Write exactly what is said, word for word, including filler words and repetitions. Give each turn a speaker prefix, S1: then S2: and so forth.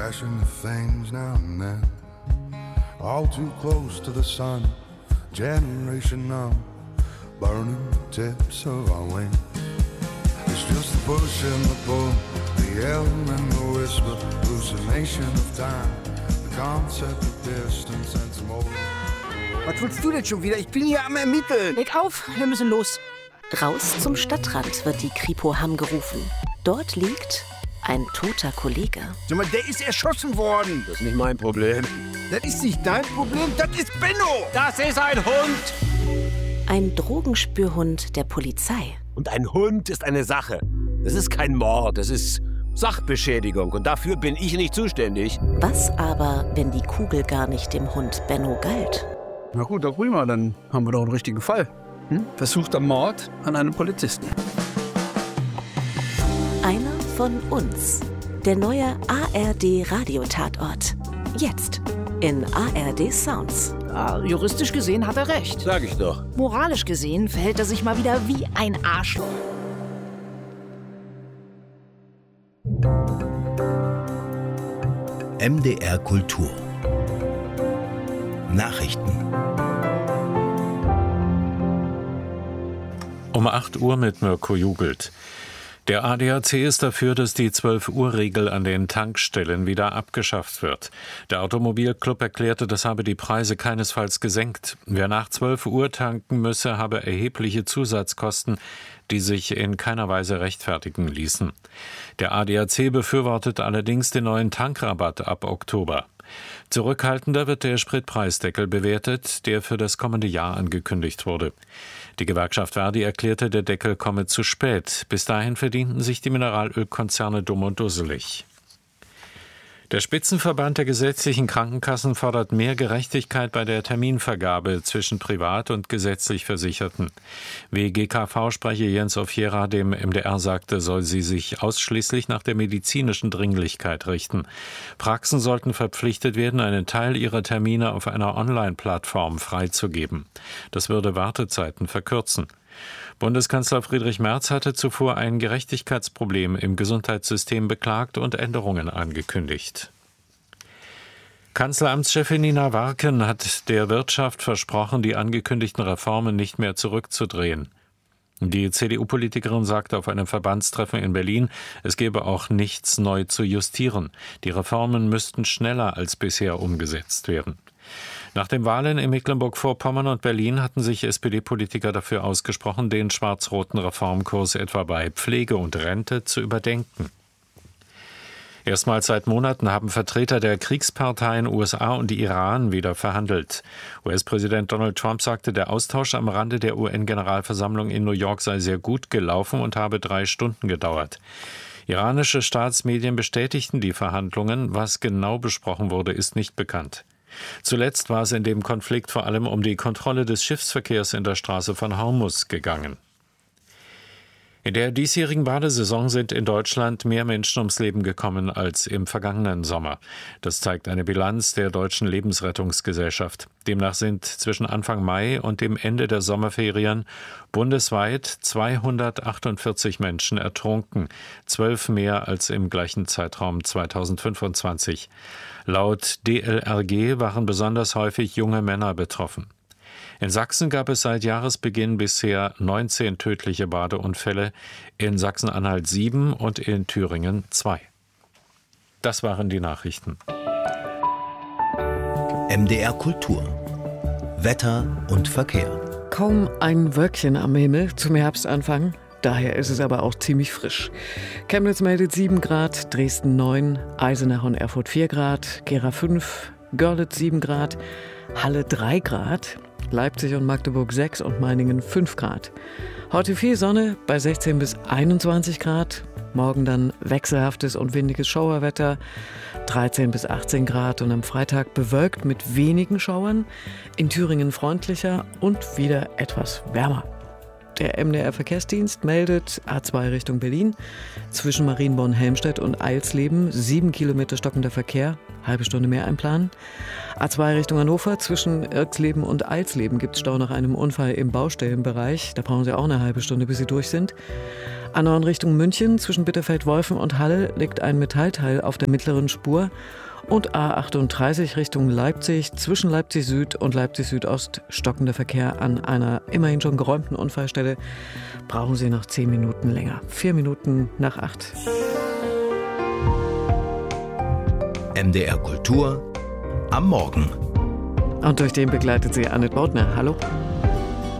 S1: crashing the flames now and then. All too close to the sun, generation numb, burning the tips of our wings. It's just the push and the pull, the yell and the whisper, hallucination of time, the concept of distance and some old.
S2: Was willst du denn schon wieder? Ich bin hier am Ermitteln.
S3: Leg auf, wir müssen los.
S4: Raus zum Stadtrand wird die Kripo Hamm gerufen. Dort liegt ein toter Kollege.
S2: Sag mal, der ist erschossen worden.
S5: Das ist nicht mein Problem.
S2: Das ist nicht dein Problem, das ist Benno.
S5: Das ist ein Hund.
S4: Ein Drogenspürhund der Polizei.
S5: Und ein Hund ist eine Sache. Das ist kein Mord, das ist Sachbeschädigung. Und dafür bin ich nicht zuständig.
S4: Was aber, wenn die Kugel gar nicht dem Hund Benno galt?
S6: Na gut, doch prima, dann haben wir doch einen richtigen Fall. Hm? Versuchter Mord an einem Polizisten.
S4: Einer von uns. Der neue A R D-Radiotatort. Jetzt in A R D Sounds.
S3: Ja, juristisch gesehen hat er recht.
S5: Sag ich doch.
S3: Moralisch gesehen verhält er sich mal wieder wie ein Arschloch.
S7: M D R Kultur. Nachrichten.
S8: Um acht Uhr mit Mirko Jugelt. Der A D A C ist dafür, dass die zwölf-Uhr-Regel an den Tankstellen wieder abgeschafft wird. Der Automobilclub erklärte, das habe die Preise keinesfalls gesenkt. Wer nach zwölf Uhr tanken müsse, habe erhebliche Zusatzkosten, die sich in keiner Weise rechtfertigen ließen. Der A D A C befürwortet allerdings den neuen Tankrabatt ab Oktober. Zurückhaltender wird der Spritpreisdeckel bewertet, der für das kommende Jahr angekündigt wurde. Die Gewerkschaft Verdi erklärte, der Deckel komme zu spät. Bis dahin verdienten sich die Mineralölkonzerne dumm und dusselig. Der Spitzenverband der gesetzlichen Krankenkassen fordert mehr Gerechtigkeit bei der Terminvergabe zwischen privat und gesetzlich Versicherten. Wie G K V-Sprecher Jens Ofiera dem M D R sagte, soll sie sich ausschließlich nach der medizinischen Dringlichkeit richten. Praxen sollten verpflichtet werden, einen Teil ihrer Termine auf einer Online-Plattform freizugeben. Das würde Wartezeiten verkürzen. Bundeskanzler Friedrich Merz hatte zuvor ein Gerechtigkeitsproblem im Gesundheitssystem beklagt und Änderungen angekündigt. Kanzleramtschefin Nina Warken hat der Wirtschaft versprochen, die angekündigten Reformen nicht mehr zurückzudrehen. Die C D U-Politikerin sagte auf einem Verbandstreffen in Berlin, es gebe auch nichts neu zu justieren. Die Reformen müssten schneller als bisher umgesetzt werden. Nach den Wahlen in Mecklenburg-Vorpommern und Berlin hatten sich S P D-Politiker dafür ausgesprochen, den schwarz-roten Reformkurs etwa bei Pflege und Rente zu überdenken. Erstmals seit Monaten haben Vertreter der Kriegsparteien U S A und Iran wieder verhandelt. U S-Präsident Donald Trump sagte, der Austausch am Rande der U N-Generalversammlung in New York sei sehr gut gelaufen und habe drei Stunden gedauert. Iranische Staatsmedien bestätigten die Verhandlungen. Was genau besprochen wurde, ist nicht bekannt. Zuletzt war es in dem Konflikt vor allem um die Kontrolle des Schiffsverkehrs in der Straße von Hormuz gegangen. In der diesjährigen Badesaison sind in Deutschland mehr Menschen ums Leben gekommen als im vergangenen Sommer. Das zeigt eine Bilanz der Deutschen Lebensrettungsgesellschaft. Demnach sind zwischen Anfang Mai und dem Ende der Sommerferien bundesweit zweihundertachtundvierzig Menschen ertrunken, zwölf mehr als im gleichen Zeitraum zweitausendfünfundzwanzig. Laut D L R G waren besonders häufig junge Männer betroffen. In Sachsen gab es seit Jahresbeginn bisher neunzehn tödliche Badeunfälle, in Sachsen-Anhalt sieben und in Thüringen zwei. Das waren die Nachrichten.
S7: M D R Kultur. Wetter und Verkehr.
S9: Kaum ein Wölkchen am Himmel zum Herbstanfang. Daher ist es aber auch ziemlich frisch. Chemnitz meldet sieben Grad, Dresden neun, Eisenach und Erfurt vier Grad, Gera fünf, Görlitz sieben Grad, Halle drei Grad, Leipzig und Magdeburg sechs und Meiningen fünf Grad. Heute viel Sonne bei sechzehn bis einundzwanzig Grad. Morgen dann wechselhaftes und windiges Schauerwetter, dreizehn bis achtzehn Grad und am Freitag bewölkt mit wenigen Schauern. In Thüringen freundlicher und wieder etwas wärmer. Der M D R-Verkehrsdienst meldet A zwei Richtung Berlin zwischen Marienborn-Helmstedt und Eilsleben sieben Kilometer stockender Verkehr. halbe Stunde mehr einplanen. A zwei Richtung Hannover, zwischen Irxleben und Eilsleben gibt es Stau nach einem Unfall im Baustellenbereich. Da brauchen Sie auch eine halbe Stunde, bis Sie durch sind. A neun Richtung München, zwischen Bitterfeld-Wolfen und Halle liegt ein Metallteil auf der mittleren Spur. Und A achtunddreißig Richtung Leipzig, zwischen Leipzig Süd und Leipzig Südost stockender Verkehr an einer immerhin schon geräumten Unfallstelle. Brauchen Sie noch zehn Minuten länger. Vier Minuten nach acht.
S7: M D R Kultur am Morgen.
S9: Und durch den begleitet Sie Annette Bautner. Hallo.